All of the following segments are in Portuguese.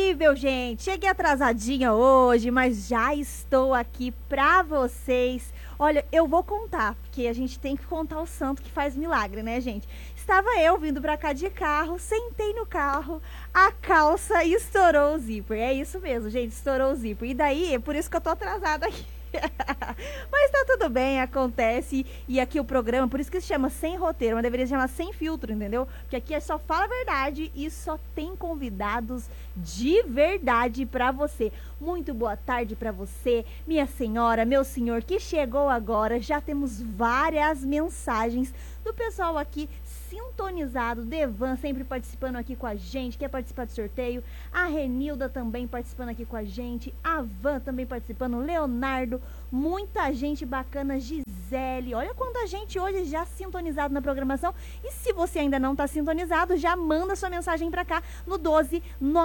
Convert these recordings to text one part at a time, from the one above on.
incrível, gente! Cheguei atrasadinha hoje, mas já estou aqui pra vocês. Olha, eu vou contar, porque a gente tem que contar o santo que faz milagre, né, gente? Estava eu vindo pra cá de carro, sentei no carro, a calça estourou o zíper. É isso mesmo, gente, estourou o zíper. E daí, é por isso que eu tô atrasada aqui. Mas tá tudo bem, acontece. E aqui o programa, por isso que se chama Sem Roteiro, mas deveria se chamar Sem Filtro, entendeu? Porque aqui é só fala a verdade e só tem convidados de verdade pra você. Muito boa tarde pra você, minha senhora, meu senhor que chegou agora. Já temos várias mensagens do pessoal aqui sintonizado. Devan sempre participando aqui com a gente, quer participar do sorteio. A Renilda também participando aqui com a gente. A Van também participando. Leonardo, muita gente bacana. Gisele, olha quanta gente hoje já sintonizado na programação. E se você ainda não está sintonizado, já manda sua mensagem para cá no 12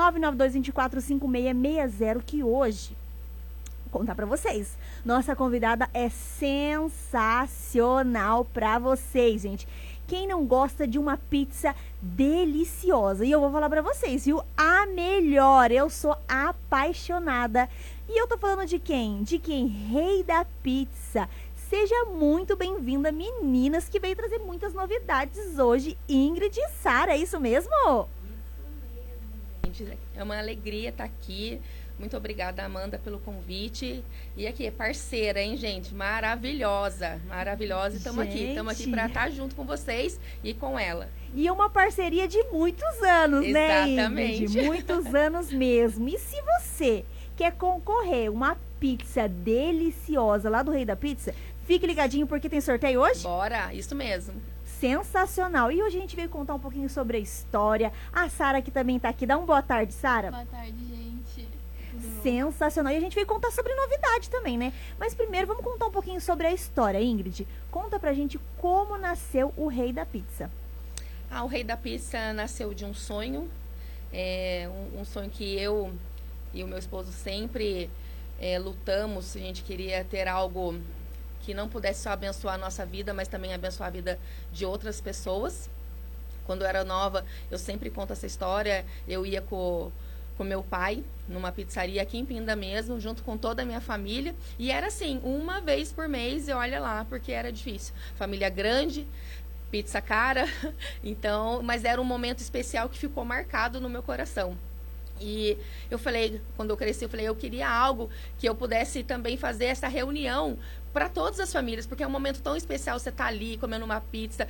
992245660, que hoje contar para vocês. Nossa convidada é sensacional para vocês, gente. Quem não gosta de uma pizza deliciosa? E eu vou falar pra vocês, viu? A melhor. Eu sou apaixonada. E eu tô falando de quem? De quem? Rei da Pizza. Seja muito bem-vinda, meninas, que veio trazer muitas novidades hoje. Ingrid e Sara, é isso mesmo? Isso mesmo, gente. É uma alegria estar aqui. Muito obrigada, Amanda, pelo convite. E aqui, parceira, hein, gente? Maravilhosa, maravilhosa. E estamos aqui para estar junto com vocês e com ela. E uma parceria de muitos anos, exatamente, né, Ingrid? Muitos anos mesmo. E se você quer concorrer uma pizza deliciosa lá do Rei da Pizza, fique ligadinho porque tem sorteio hoje? Bora, isso mesmo. Sensacional. E hoje a gente veio contar um pouquinho sobre a história. A Sara que também tá aqui. Dá uma boa tarde, Sara. Boa tarde, gente. Sensacional. E a gente veio contar sobre novidade também, né? Mas primeiro vamos contar um pouquinho sobre a história. Ingrid, conta pra gente como nasceu o Rei da Pizza. O Rei da Pizza nasceu de um sonho. Um sonho que eu e o meu esposo sempre lutamos. A gente queria ter algo que não pudesse só abençoar a nossa vida, mas também abençoar a vida de outras pessoas. Quando eu era nova, eu sempre conto essa história. Eu ia com meu pai, numa pizzaria aqui em Pinda mesmo, junto com toda a minha família. E era assim, uma vez por mês, e olha lá, porque era difícil. Família grande, pizza cara, então, mas era um momento especial que ficou marcado no meu coração. E eu falei, quando eu cresci, eu queria algo que eu pudesse também fazer essa reunião para todas as famílias, porque é um momento tão especial você tá ali comendo uma pizza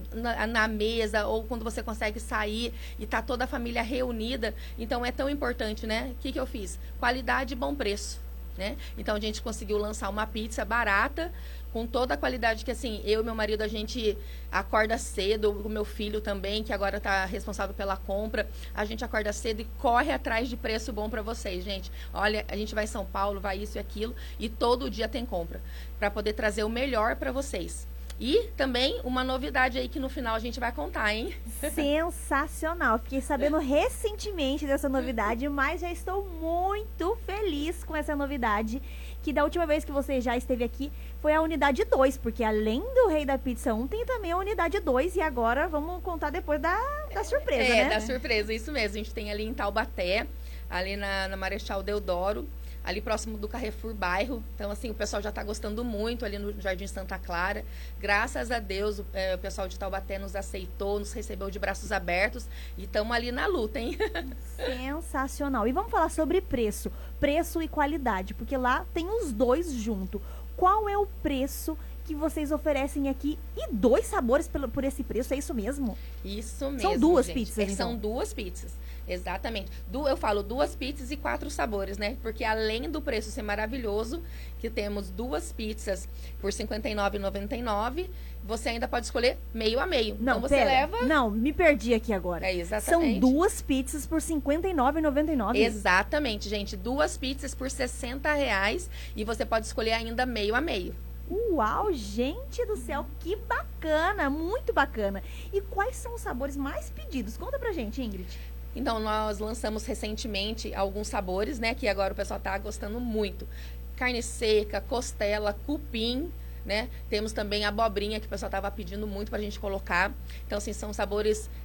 na mesa, ou quando você consegue sair e tá toda a família reunida. Então é tão importante, né? O que eu fiz? Qualidade e bom preço, né? Então a gente conseguiu lançar uma pizza barata, com toda a qualidade que, assim, eu e meu marido, a gente acorda cedo, o meu filho também, que agora está responsável pela compra, a gente acorda cedo e corre atrás de preço bom para vocês, gente. Olha, a gente vai em São Paulo, vai isso e aquilo, e todo dia tem compra, para poder trazer o melhor para vocês. E também uma novidade aí que no final a gente vai contar, hein? Sensacional! Fiquei sabendo recentemente dessa novidade, mas já estou muito feliz com essa novidade, que da última vez que você já esteve aqui foi a unidade 2, porque além do Rei da Pizza 1, tem também a unidade 2, e agora vamos contar depois da surpresa, né? Da surpresa, isso mesmo. A gente tem ali em Taubaté, ali na Marechal Deodoro, ali próximo do Carrefour Bairro. Então, assim, o pessoal já está gostando muito ali no Jardim Santa Clara. Graças a Deus, o pessoal de Taubaté nos aceitou, nos recebeu de braços abertos e estamos ali na luta, hein? Sensacional. E vamos falar sobre preço e qualidade, porque lá tem os dois junto. Qual é o preço que vocês oferecem aqui? E 2 sabores por esse preço, é isso mesmo? Isso mesmo, São 2 gente. pizzas, então? São 2 pizzas, exatamente. Eu falo 2 pizzas e 4 sabores, né? Porque além do preço ser maravilhoso, que temos 2 pizzas por R$ 59,99, você ainda pode escolher meio a meio. Não, então você leva... Não, me perdi aqui agora. Exatamente. São 2 pizzas por R$ 59,99? Exatamente, gente. 2 pizzas por R$ 60,00 e você pode escolher ainda meio a meio. Uau, gente do céu, que bacana, muito bacana. E quais são os sabores mais pedidos? Conta pra gente, Ingrid. Então, nós lançamos recentemente alguns sabores, né, que agora o pessoal tá gostando muito. Carne seca, costela, cupim, né? Temos também a abobrinha, que o pessoal tava pedindo muito pra gente colocar. Então, assim, são sabores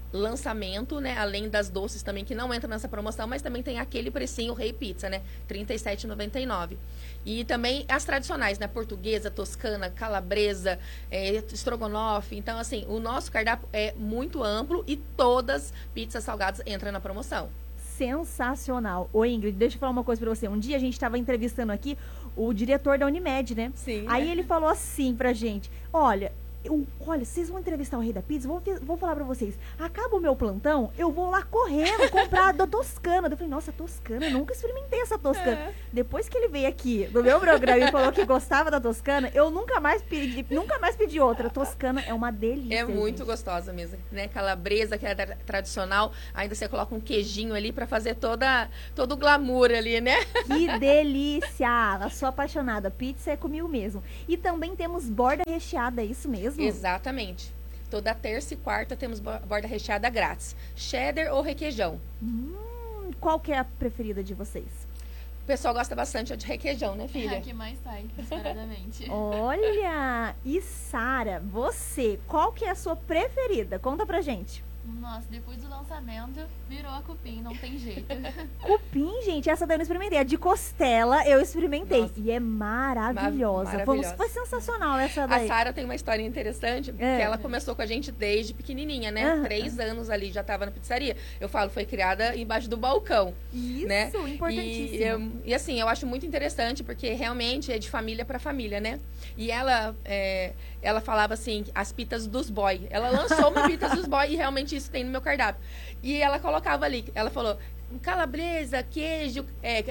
lançamento, né? Além das doces também, que não entram nessa promoção, mas também tem aquele precinho Rei Pizza, né? R$ 37,99. E também as tradicionais, né? Portuguesa, toscana, calabresa, estrogonofe. Então, assim, o nosso cardápio é muito amplo e todas pizzas salgadas entram na promoção. Sensacional. Ô, Ingrid, deixa eu falar uma coisa pra você. Um dia a gente estava entrevistando aqui o diretor da Unimed, né? Sim. Aí ele falou assim pra gente, olha, vocês vão entrevistar o Rei da Pizza, vou falar pra vocês, acaba o meu plantão, eu vou lá correndo comprar da Toscana. Eu falei, nossa, Toscana, eu nunca experimentei essa Toscana. Depois que ele veio aqui no meu programa e falou que gostava da Toscana, eu nunca mais pedi outra. Toscana é uma delícia. É muito gente. Gostosa mesmo, né? Calabresa, que é tradicional, ainda você coloca um queijinho ali pra fazer todo o glamour ali, né? Que delícia! Eu sou apaixonada. Pizza é comigo mesmo. E também temos borda recheada, é isso mesmo? Exatamente. Toda terça e quarta temos borda recheada grátis. Cheddar ou requeijão. Qual que é a preferida de vocês? O pessoal gosta bastante de requeijão, né, filha? É a que mais sai, disparadamente. Olha! E Sara, você, qual que é a sua preferida? Conta pra gente. Nossa, depois do lançamento, virou a cupim, não tem jeito. Cupim, gente, essa daí eu não experimentei. A de costela eu experimentei. Nossa. E é maravilhosa. Maravilhosa. Foi sensacional essa daí. A Sara tem uma história interessante, que ela começou com a gente desde pequenininha, né? 3 anos ali, já tava na pizzaria. Eu falo, foi criada embaixo do balcão. Isso, né? importantíssimo. E assim, eu acho muito interessante, porque realmente é de família para família, né? E ela falava assim, as pitas dos boy. Ela lançou uma pitas dos boy e realmente isso tem no meu cardápio. E ela colocava ali, ela falou, calabresa, queijo,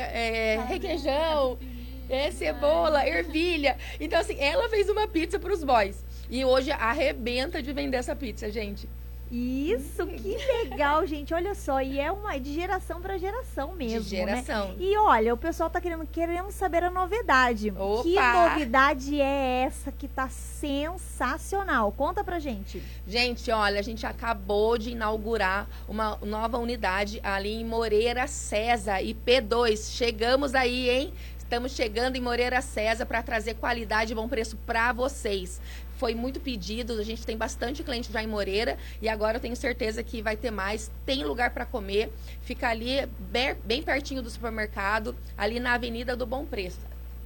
requeijão, cebola, ervilha. Então, assim, ela fez uma pizza para os boys. E hoje arrebenta de vender essa pizza, gente. Isso, que legal, gente. Olha só, e é uma de geração para geração mesmo, De geração. né? E olha, o pessoal tá querendo saber a novidade. Opa! Que novidade é essa que tá sensacional? Conta pra gente. Gente, olha, a gente acabou de inaugurar uma nova unidade ali em Moreira César, IP2. Chegamos aí, hein? Estamos chegando em Moreira César para trazer qualidade e bom preço para vocês. Foi muito pedido, a gente tem bastante cliente já em Moreira e agora eu tenho certeza que vai ter mais. Tem lugar para comer, fica ali bem pertinho do supermercado, ali na Avenida do Bom Preço.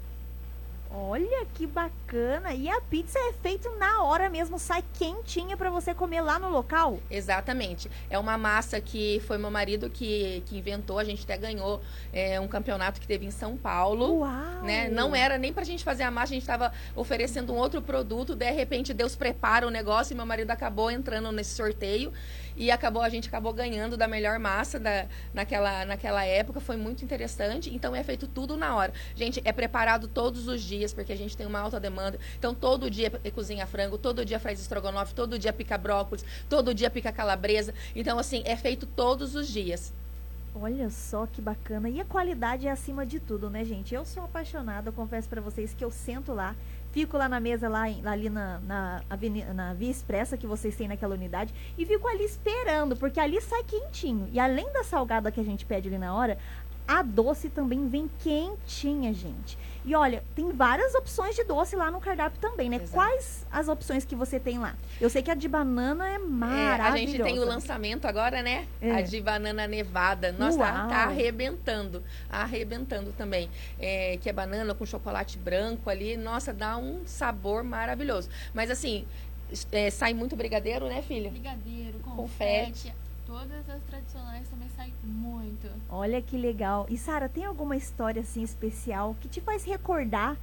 Olha que bacana! E a pizza é feita na hora mesmo, sai quentinha para você comer lá no local? Exatamente. É uma massa que foi meu marido que inventou, a gente até ganhou um campeonato que teve em São Paulo. Uau! Né? Não era nem pra gente fazer a massa, a gente estava oferecendo um outro produto, de repente Deus prepara o negócio e meu marido acabou entrando nesse sorteio e a gente acabou ganhando da melhor massa naquela época, foi muito interessante, então é feito tudo na hora. Gente, é preparado todos os dias, porque a gente tem uma alta demanda, então todo dia cozinha frango, todo dia faz estrogonofe, todo dia pica brócolis, todo dia pica calabresa, então assim, é feito todos os dias. Olha só que bacana. E a qualidade é acima de tudo, né, gente? Eu sou apaixonada, eu confesso pra vocês que eu sento lá, fico lá na mesa, ali na Via Expressa que vocês têm naquela unidade, e fico ali esperando, porque ali sai quentinho. E além da salgada que a gente pede ali na hora, a doce também vem quentinha, gente. E olha, tem várias opções de doce lá no cardápio também, né? Exato. Quais as opções que você tem lá? Eu sei que a de banana é maravilhosa. A gente tem o lançamento agora, né? A de banana nevada. Nossa, tá arrebentando também. Que é banana com chocolate branco ali. Nossa, dá um sabor maravilhoso. Mas assim, sai muito brigadeiro, né, filha? Brigadeiro, confete. Todas as tradicionais também saem muito. Olha que legal. E Sara, tem alguma história assim especial que te faz recordar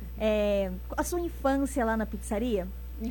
a sua infância lá na pizzaria?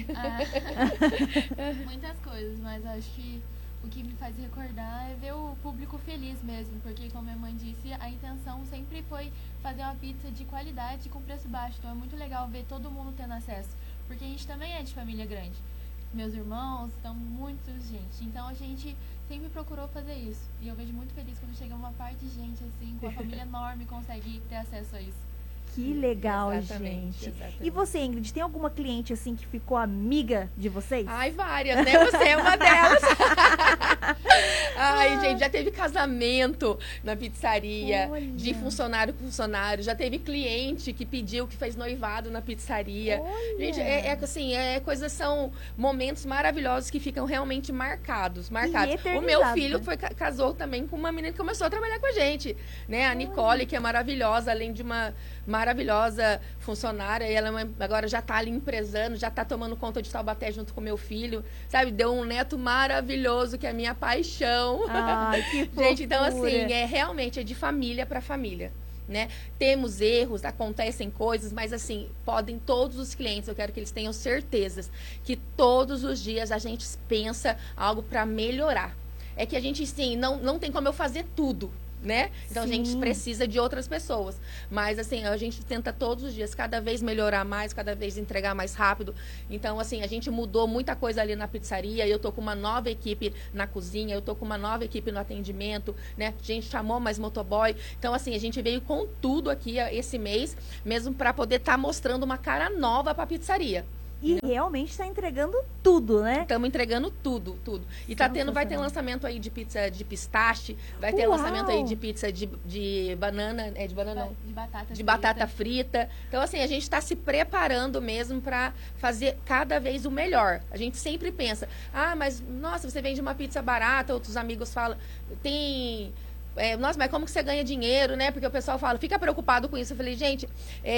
Muitas coisas, mas acho que o que me faz recordar é ver o público feliz mesmo, porque como minha mãe disse, a intenção sempre foi fazer uma pizza de qualidade e com preço baixo. Então é muito legal ver todo mundo tendo acesso, porque a gente também é de família grande. Meus irmãos, estão muitos gente. Então a gente sempre procurou fazer isso. E eu vejo muito feliz quando chega uma parte de gente assim, com a família enorme, consegue ter acesso a isso. Que legal, Exatamente, gente. exatamente. E você, Ingrid, tem alguma cliente assim que ficou amiga de vocês? Ai, várias, né? Você é uma delas. Ai, Gente, já teve casamento na pizzaria, Olha. de funcionário com funcionário. Já teve cliente que pediu, que fez noivado na pizzaria. Olha. Gente, assim, são momentos maravilhosos que ficam realmente marcados. O meu filho casou também com uma menina que começou a trabalhar com a gente, né? A Nicole, que é maravilhosa, além de uma maravilhosa funcionária, e ela agora já tá ali empresando, já tá tomando conta de Taubaté junto com meu filho, sabe? Deu um neto maravilhoso, que é a minha paixão. Ai, que gente, então fofura. assim, realmente é de família para família, né? Temos erros, acontecem coisas, mas assim, podem todos os clientes, eu quero que eles tenham certezas que todos os dias a gente pensa algo para melhorar. É que a gente, sim, não tem como eu fazer tudo, né? Então a gente precisa de outras pessoas. Mas assim, a gente tenta todos os dias cada vez melhorar mais, cada vez entregar mais rápido. Então assim, a gente mudou muita coisa ali na pizzaria. Eu tô com uma nova equipe na cozinha, eu tô com uma nova equipe no atendimento, né? A gente chamou mais motoboy. Então assim, a gente veio com tudo aqui esse mês, mesmo para poder estar mostrando uma cara nova para pizzaria. E realmente está entregando tudo, né? Estamos entregando tudo. E vai ter lançamento aí de pizza de pistache, vai ter Uau! lançamento aí de pizza de banana, de banana não, De batata frita. Então assim, a gente está se preparando mesmo para fazer cada vez o melhor. A gente sempre pensa, mas nossa, você vende uma pizza barata, outros amigos falam, nossa, mas como que você ganha dinheiro, né? Porque o pessoal fala, fica preocupado com isso. Eu falei, gente,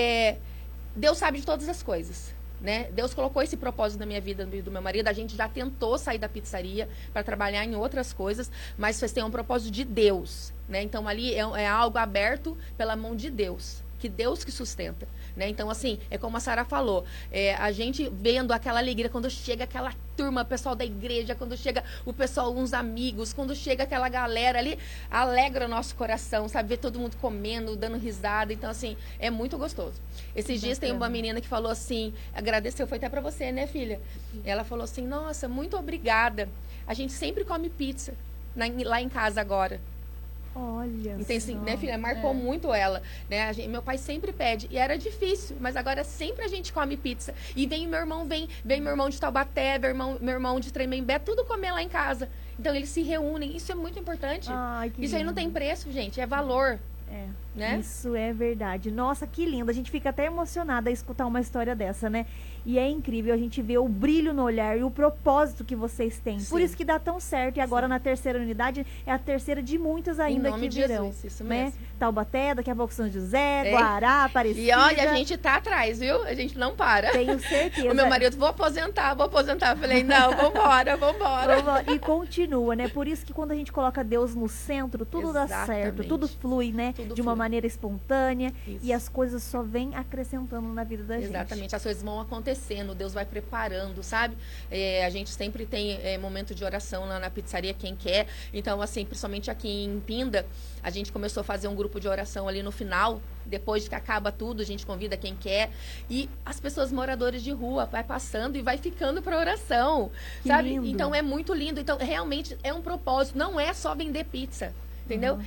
Deus sabe de todas as coisas. Né? Deus colocou esse propósito na minha vida, no do meu marido. A gente já tentou sair da pizzaria para trabalhar em outras coisas, mas vocês têm um propósito de Deus, né? Então ali é algo aberto pela mão de Deus, que Deus que sustenta, né? Então assim, é como a Sara falou, a gente vendo aquela alegria quando chega aquela turma, o pessoal da igreja, quando chega o pessoal, uns amigos, quando chega aquela galera ali, alegra o nosso coração, sabe? Ver todo mundo comendo, dando risada. Então assim, é muito gostoso. Esses dias tem uma menina que falou assim, agradeceu, foi até pra você, né, filha? Ela falou assim, nossa, muito obrigada. A gente sempre come pizza lá em casa agora. Olha então, assim, né, filha? Marcou muito ela, né? Meu pai sempre pede, e era difícil, mas agora sempre a gente come pizza. E vem meu irmão, vem meu irmão de Taubaté, meu irmão de Tremembé, tudo comer lá em casa. Então eles se reúnem, isso é muito importante. Ai, que isso aí não tem preço, gente, é valor. Né? Isso é verdade. Nossa, que lindo. A gente fica até emocionada a escutar uma história dessa, né? E é incrível a gente ver o brilho no olhar e o propósito que vocês têm. Sim. Por isso que dá tão certo. E agora na terceira unidade é a terceira de muitas ainda que virão. Jesus, isso né? mesmo. Taubaté, daqui a pouco São José, Guará, Aparecida. E olha, a gente tá atrás, viu? A gente não para. Tenho certeza. O meu marido, vou aposentar. Eu falei, não, vambora. E continua, né? Por isso que quando a gente coloca Deus no centro, tudo dá certo, tudo flui, né? De uma maneira espontânea. Isso. E as coisas só vêm acrescentando na vida da gente. Exatamente, as coisas vão acontecendo, Deus vai preparando, sabe? A gente sempre tem momento de oração lá na pizzaria, quem quer. Então, assim, principalmente aqui em Pinda, a gente começou a fazer um grupo de oração ali no final. Depois de que acaba tudo, a gente convida quem quer. E as pessoas moradores de rua vai passando e vai ficando para oração, sabe? Lindo. Então, é muito lindo. Então, realmente, é um propósito. Não é só vender pizza. Entendeu?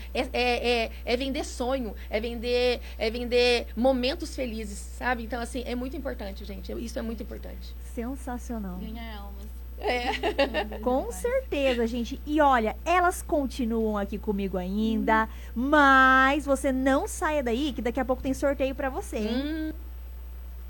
É vender sonho, é vender momentos felizes, sabe? Então, assim, é muito importante, gente. Isso é muito importante. Sensacional. Ganhar almas. Com certeza, gente. E olha, elas continuam aqui comigo ainda, mas você não saia daí, que daqui a pouco tem sorteio pra você, hein?